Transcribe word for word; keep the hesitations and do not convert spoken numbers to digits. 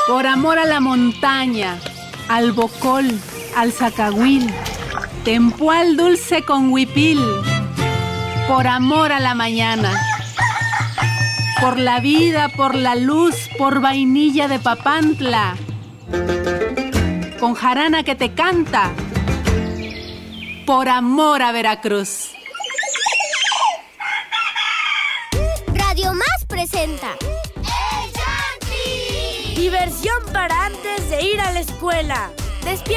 Por amor a la montaña, al bocol, al zacahuil, tempual dulce con huipil. Por amor a la mañana, por la vida, por la luz, por vainilla de Papantla, con jarana que te canta, por amor a Veracruz. Radio Más presenta Diversión para antes de ir a la escuela. Despierta.